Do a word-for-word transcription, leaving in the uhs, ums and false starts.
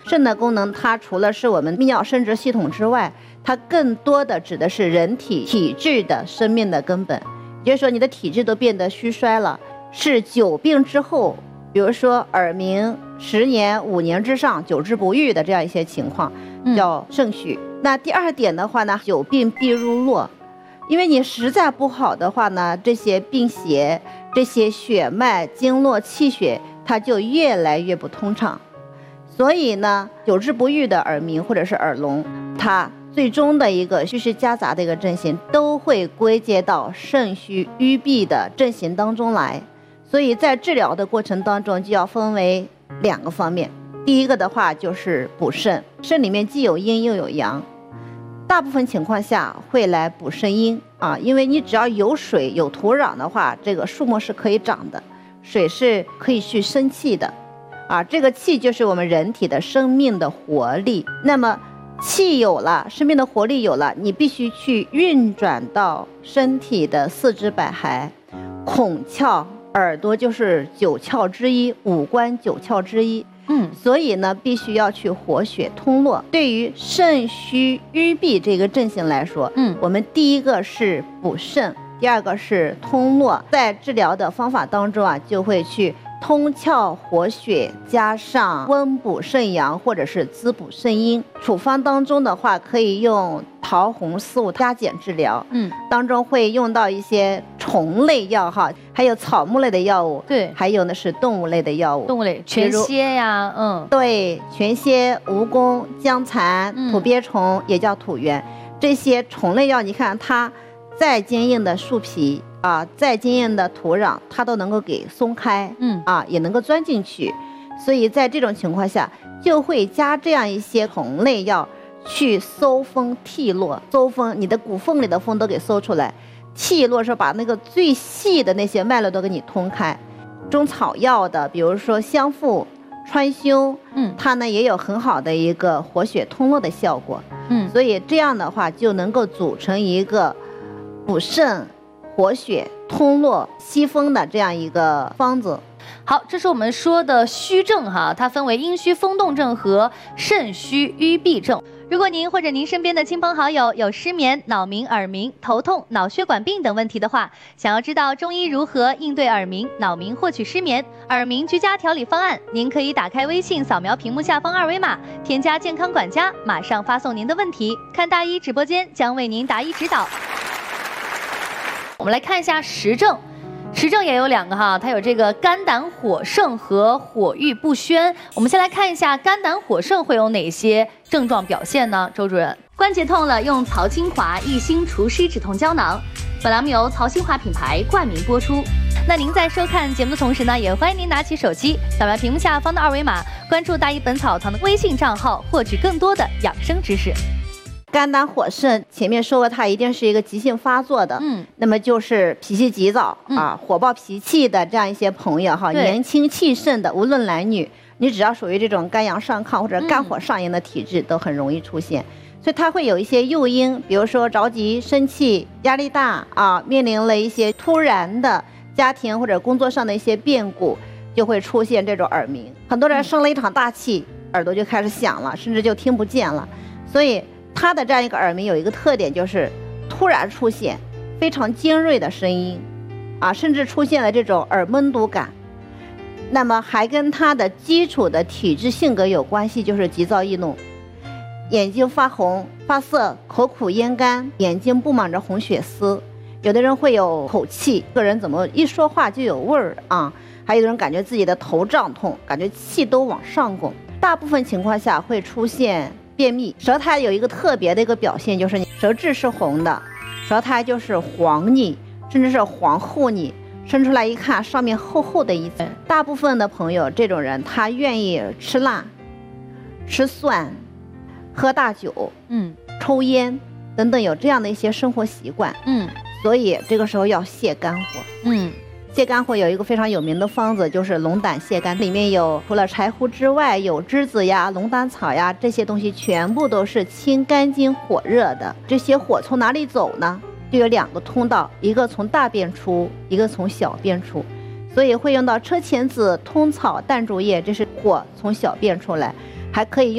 肾的功能，它除了是我们泌尿生殖系统之外，它更多的指的是人体体质的生命的根本。也就是说，你的体质都变得虚衰了，是久病之后，比如说耳鸣十年、五年之上久治不愈的这样一些情况，叫肾虚。嗯、那第二点的话呢，久病必入络，因为你实在不好的话呢，这些病邪、这些血脉、经络、气血，它就越来越不通畅。所以呢，久治不愈的耳鸣或者是耳聋，它最终的一个虚实夹杂的一个症型，都会归结到肾虚淤闭的症型当中来。所以在治疗的过程当中，就要分为两个方面。第一个的话就是补肾，肾里面既有阴又有阳，大部分情况下会来补肾阴啊，因为你只要有水有土壤的话，这个树木是可以长的，水是可以去生气的啊，这个气就是我们人体的生命的活力。那么气有了，生命的活力有了，你必须去运转到身体的四肢百骸，孔窍、耳朵就是九窍之一，五官九窍之一。嗯，所以呢，必须要去活血通络。对于肾虚淤闭这个症型来说，嗯，我们第一个是补肾，第二个是通络。在治疗的方法当中啊，就会去通窍活血，加上温补肾阳或者是滋补肾阴。处方当中的话，可以用桃红素加减治疗，嗯，当中会用到一些虫类药哈，还有草木类的药物，对，还有呢是动物类的药物， 动物类全蝎呀，嗯， 对，全蝎、蜈蚣、僵蚕、土鳖虫、嗯、也叫土螈，这些虫类药，你看它再坚硬的树皮啊，再坚硬的土壤，它都能够给松开，嗯啊，也能够钻进去。所以在这种情况下，就会加这样一些虫类药去搜风剔络，搜风，你的骨缝里的风都给搜出来，剔络是把那个最细的那些脉络都给你通开。中草药的，比如说香附、川芎，嗯，它呢也有很好的一个活血通络的效果，嗯，所以这样的话就能够组成一个补肾、活血、通络、息风的这样一个方子。 好，这是我们说的虚症哈，它分为阴虚风动症和肾虚淤闭症。如果您或者您身边的亲朋好友有失眠、脑鸣、耳鸣、头痛、脑血管病等问题的话，想要知道中医如何应对耳鸣、脑鸣获取失眠、耳鸣居家调理方案，您可以打开微信，扫描屏幕下方二维码，添加健康管家，马上发送您的问题，看大医直播间将为您答疑指导。我们来看一下实症。实症也有两个哈，它有这个肝胆火盛和火郁不宣。我们先来看一下肝胆火盛会有哪些症状表现呢？周主任，关节痛了，用曹清华益心除湿止痛胶囊。本栏目由曹清华品牌冠名播出。那您在收看节目的同时呢，也欢迎您拿起手机，扫描屏幕下方的二维码，关注大医本草堂的微信账号，获取更多的养生知识。 肝胆火盛，前面说过，它一定是一个急性发作的，嗯，那么就是脾气急躁、嗯、啊，火爆脾气的这样一些朋友哈，年轻气盛的，无论男女，你只要属于这种肝阳上亢或者肝火上炎的体质，嗯、都很容易出现。所以它会有一些诱因，比如说着急、生气、压力大啊，面临了一些突然的家庭或者工作上的一些变故，就会出现这种耳鸣。很多人生了一场大气，嗯、耳朵就开始响了，甚至就听不见了，所以。它的这样一个耳鸣有一个特点，就是突然出现非常尖锐的声音，啊，甚至出现了这种耳闷堵感。那么还跟它的基础的体质性格有关系，就是急躁易怒，眼睛发红、发涩、口苦咽干，眼睛布满着红血丝。有的人会有口气，个人怎么一说话就有味儿啊？还有的人感觉自己的头胀痛，感觉气都往上拱。大部分情况下会出现。便秘，舌苔有一个特别的一个表现，就是舌质是红的，舌苔就是黄腻，甚至是黄厚腻，伸出来一看，上面厚厚的一层。大部分的朋友，这种人他愿意吃辣、吃蒜、喝大酒、嗯、抽烟等等，有这样的一些生活习惯，嗯，所以这个时候要泻肝火，嗯。泻肝火有一个非常有名的方子，就是龙胆泻肝，里面有除了柴胡之外，有栀子呀、龙胆草呀，这些东西全部都是清肝经火热的。这些火从哪里走呢？就有两个通道，一个从大便出，一个从小便出，所以会用到车前子、通草、淡竹叶，这是火从小便出来，还可以用